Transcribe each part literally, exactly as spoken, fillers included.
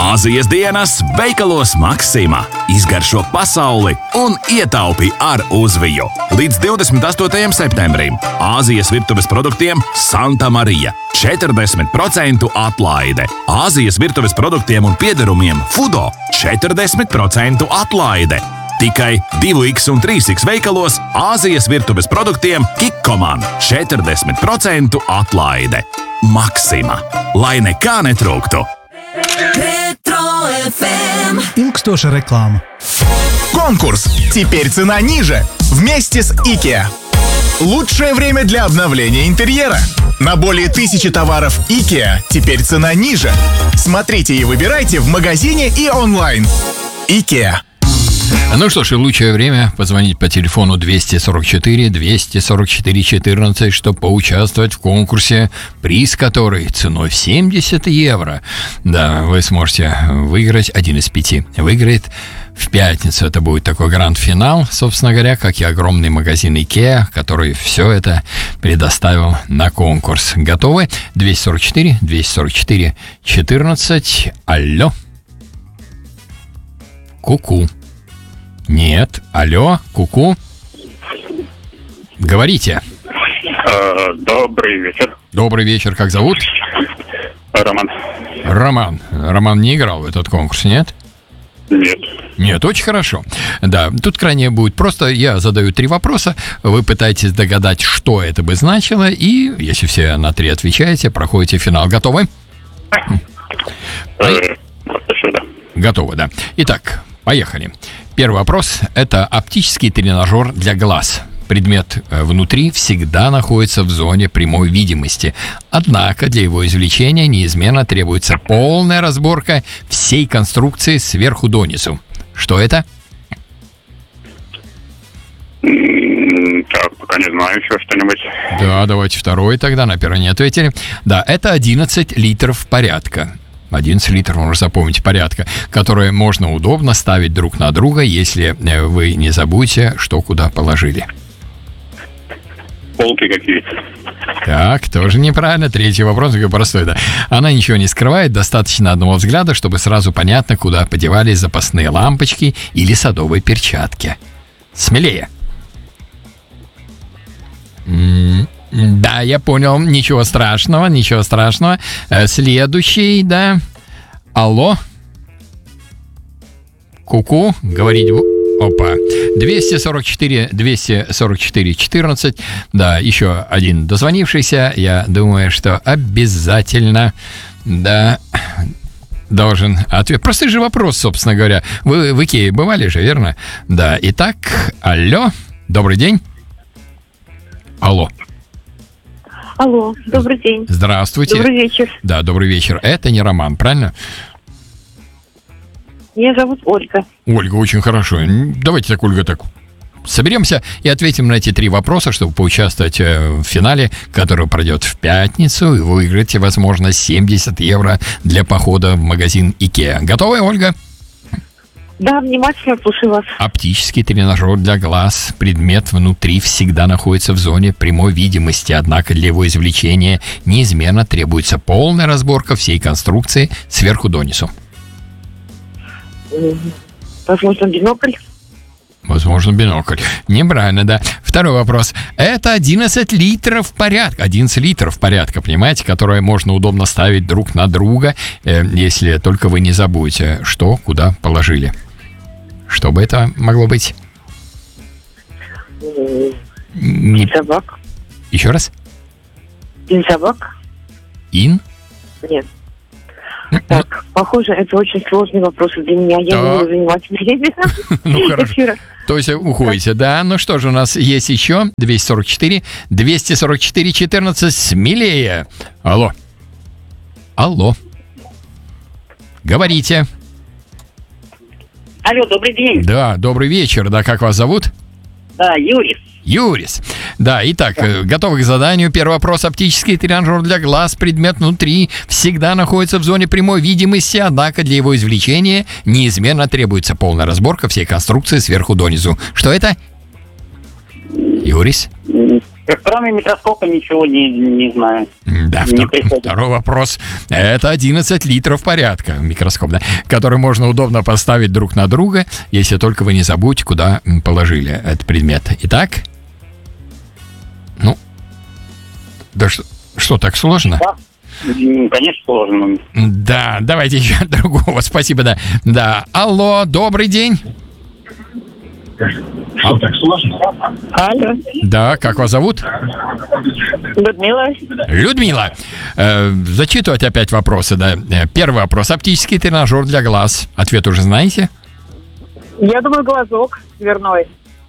Āzijas dienas veikalos Maxima. Izgaršo pasauli un ietaupi ar uzviju. Līdz divdesmit astotajam septembrim Āzijas virtuves produktiem Santa Marija. četrdesmit procentu atlaide. Āzijas virtuves produktiem un piederumiem Fudo četrdesmit procentu atlaide. Tikai divi iks un trīs iks veikalos Āzijas virtuves produktiem Kikkoman četrdesmit procentu atlaide. Maxima. Lai nekā netrūktu. Retro эф эм. Ilgstoša reklāma. Конкурс. Теперь цена ниже. Вместе с IKEA. Лучшее время для обновления интерьера. На более тысячи товаров IKEA теперь цена ниже. Смотрите и выбирайте в магазине и онлайн. IKEA. Ну что ж, и лучшее время позвонить по телефону двести сорок четыре двести сорок четыре четырнадцать, чтобы поучаствовать в конкурсе, приз который ценой в семьдесят евро. Да, вы сможете выиграть один из пяти. Выиграет в пятницу. Это будет такой гранд-финал, собственно говоря, как и огромный магазин IKEA, который все это предоставил на конкурс. Готовы? двести сорок четыре двести сорок четыре четырнадцать. Алло. Ку-ку. Нет. Алло, ку-ку. Говорите. Э, добрый вечер. Добрый вечер. Как зовут? Роман. Роман. Роман не играл в этот конкурс, нет? Нет. Нет, очень хорошо. Да, тут крайне будет просто. Я задаю три вопроса. Вы пытаетесь догадать, что это бы значило. И, если все на три отвечаете, проходите финал. Готовы? Э, хорошо, да. Готовы, да. Итак, поехали. Первый вопрос – это оптический тренажер для глаз. Предмет внутри всегда находится в зоне прямой видимости. Однако для его извлечения неизменно требуется полная разборка всей конструкции сверху донизу. Что это? Так, пока не знаю еще что-нибудь. Да, давайте второй тогда, на первый не ответили. Да, это одиннадцать литров порядка. одиннадцать литров, можно запомнить, порядка, которые можно удобно ставить друг на друга, если вы не забудете, что куда положили. Полки какие-то. Так, тоже неправильно. Третий вопрос, такой простой, да. Она ничего не скрывает, достаточно одного взгляда, чтобы сразу понятно, куда подевались запасные лампочки или садовые перчатки. Смелее. М-м- да, я понял. Ничего страшного, ничего страшного. Следующий, да. Алло. Ку-ку. Говорить... Опа. двести сорок четыре двести сорок четыре четырнадцать. Да, еще один дозвонившийся. Я думаю, что обязательно, да, должен ответить. Простой же вопрос, собственно говоря. Вы в Икее бывали же, верно? Да. Итак, алло. Добрый день. Алло. Алло, добрый день. Здравствуйте. Добрый вечер. Да, добрый вечер. Это не Роман, правильно? Меня зовут Ольга. Ольга, очень хорошо. Давайте так, Ольга, так соберемся и ответим на эти три вопроса, чтобы поучаствовать в финале, который пройдет в пятницу, и вы выиграете, возможно, семьдесят евро для похода в магазин IKEA. Готовы, Ольга? Да, внимательно слушаю вас. Оптический тренажер для глаз. Предмет внутри всегда находится в зоне прямой видимости, однако для его извлечения неизменно требуется полная разборка всей конструкции сверху донизу. Возможно, бинокль. Возможно, бинокль. Неправильно, да. Второй вопрос. Это одиннадцать литров порядка. одиннадцать литров порядка, понимаете, которые можно удобно ставить друг на друга, э, если только вы не забудете, что куда положили. Что бы это могло быть? Бензобак. Еще раз? Бензобак? Ин? Нет. Так, похоже, это очень сложный вопрос для меня. Я Да. не буду занимать время. Ну, хорошо. Эфира. То есть уходите, да? Ну что же, у нас есть еще двести сорок четыре двести сорок четыре четырнадцать. Смелее. Алло. Алло. Говорите. Алло, добрый день. Да, добрый вечер. Да, как вас зовут? Да, Юрий. Юрис. Да, итак, да. Готовы к заданию. Первый вопрос. Оптический тренажер для глаз. Предмет внутри всегда находится в зоне прямой видимости, однако для его извлечения неизменно требуется полная разборка всей конструкции сверху донизу. Что это? Юрис? Кроме микроскопа ничего не, не знаю. Да, Не втор- приходит. второй вопрос. Это одиннадцать литров порядка, микроскоп, да, который можно удобно поставить друг на друга, если только вы не забудете, куда м, положили этот предмет. Итак? Ну, да что, что так сложно? Да. М, Конечно, сложно. Да, давайте еще другого. Спасибо, да. Да. Алло, добрый день. Что, так сложно? Алло, Да, как вас зовут? Людмила. Людмила. Э, зачитывать опять вопросы, да. Э, Первый вопрос. Оптический тренажер для глаз. Ответ уже знаете? Я думаю, глазок дверной.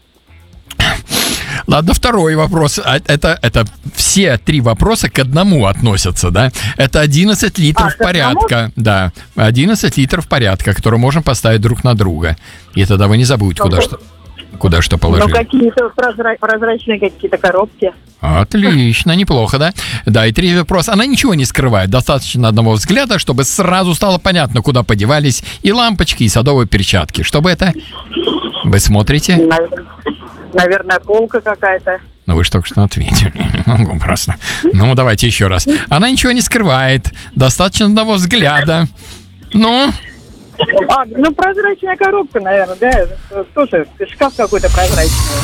Ладно, второй вопрос. А, Это, это все три вопроса к одному относятся, да? Это одиннадцать литров А, к одному? порядка. Да, одиннадцать литров порядка, которые можем поставить друг на друга. И тогда вы не забудете, куда что, куда что Ну, положили. какие-то прозра- прозрачные какие-то коробки. Отлично, неплохо, да? Да, и третий вопрос. Она ничего не скрывает. Достаточно одного взгляда, чтобы сразу стало понятно, куда подевались и лампочки, и садовые перчатки. Чтобы это... Вы смотрите? Навер- Наверное, полка какая-то. Ну, вы же только что ответили. Ну, просто. Ну, давайте еще раз. Она ничего не скрывает. Достаточно одного взгляда. Ну, А, ну, прозрачная коробка, наверное, да? Тоже шкаф какой-то прозрачный.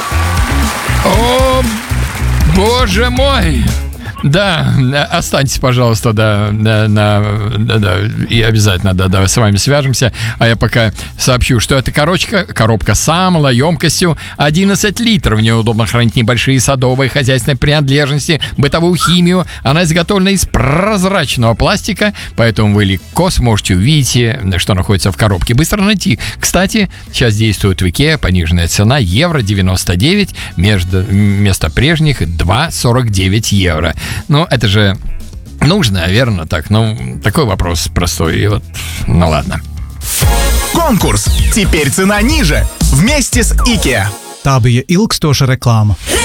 о, боже мой! Да, останьтесь, пожалуйста, да, да, на, да, да, и обязательно, да, да, с вами свяжемся. А я пока сообщу, что это коробка, коробка Самла емкостью одиннадцать литров. В ней удобно хранить небольшие садовые хозяйственные принадлежности, бытовую химию. Она изготовлена из прозрачного пластика, поэтому вы легко сможете увидеть, что находится в коробке. Быстро найти. Кстати, сейчас действует в Икеа пониженная цена евро девяносто девять, между, вместо прежних два сорок девять евро. Ну, это же нужно, наверное, так. Ну, такой вопрос простой. И вот, ну ладно. Конкурс. Теперь цена ниже. Вместе с IKEA. Tā bija ilgstoša reklāma.